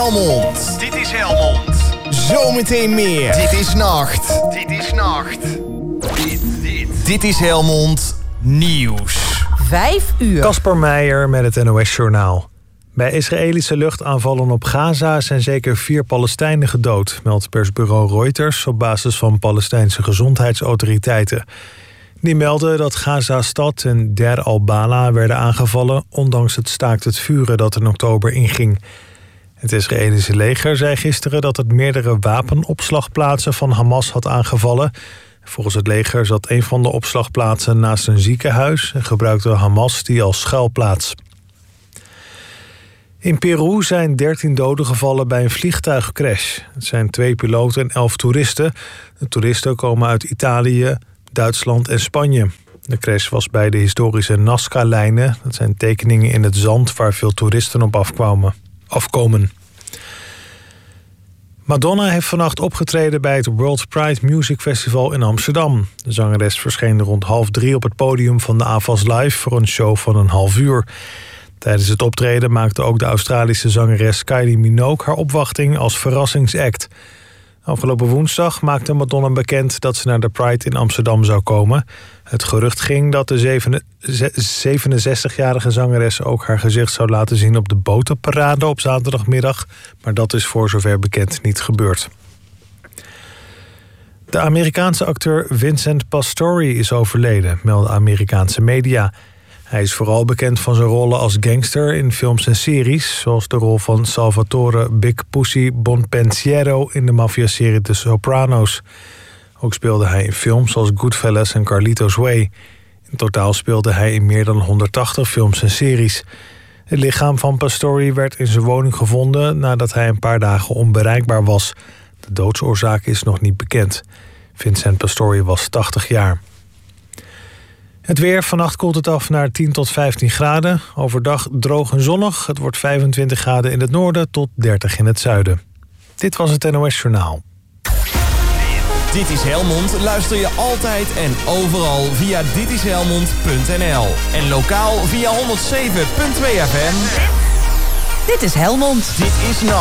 Helmond. Dit is Helmond. Zometeen meer. Dit is Nacht. Dit is Nacht. Dit is Helmond Nieuws. 5 uur. Kasper Meijer met het NOS-journaal. Bij Israëlische luchtaanvallen op Gaza zijn zeker 4 Palestijnen gedood, meldt persbureau Reuters op basis van Palestijnse gezondheidsautoriteiten. Die melden dat Gaza-stad en Der al-Bala werden aangevallen, ondanks het staakt het vuren dat in oktober inging. Het Israëlische leger zei gisteren dat het meerdere wapenopslagplaatsen van Hamas had aangevallen. Volgens het leger zat een van de opslagplaatsen naast een ziekenhuis en gebruikte Hamas die als schuilplaats. In Peru zijn 13 doden gevallen bij een vliegtuigcrash. Het zijn 2 piloten en 11 toeristen. De toeristen komen uit Italië, Duitsland en Spanje. De crash was bij de historische Nazca-lijnen. Dat zijn tekeningen in het zand waar veel toeristen op afkomen. Madonna heeft vannacht opgetreden bij het World Pride Music Festival in Amsterdam. De zangeres verscheen rond 2:30 op het podium van de AVAS Live voor een show van een half uur. Tijdens het optreden maakte ook de Australische zangeres Kylie Minogue haar opwachting als verrassingsact. Afgelopen woensdag maakte Madonna bekend dat ze naar de Pride in Amsterdam zou komen. Het gerucht ging dat de 67-jarige zangeres ook haar gezicht zou laten zien op de botenparade op zaterdagmiddag, maar dat is voor zover bekend niet gebeurd. De Amerikaanse acteur Vincent Pastore is overleden, melden Amerikaanse media. Hij is vooral bekend van zijn rollen als gangster in films en series, zoals de rol van Salvatore Big Pussy Bonpensiero in de maffiaserie The Sopranos. Ook speelde hij in films zoals Goodfellas en Carlito's Way. In totaal speelde hij in meer dan 180 films en series. Het lichaam van Pastore werd in zijn woning gevonden nadat hij een paar dagen onbereikbaar was. De doodsoorzaak is nog niet bekend. Vincent Pastore was 80 jaar. Het weer, vannacht koelt het af naar 10 tot 15 graden. Overdag droog en zonnig. Het wordt 25 graden in het noorden tot 30 in het zuiden. Dit was het NOS Journaal. Dit is Helmond luister je altijd en overal via ditishelmond.nl. En lokaal via 107.2 FM. Dit is Helmond. Dit is Nacht.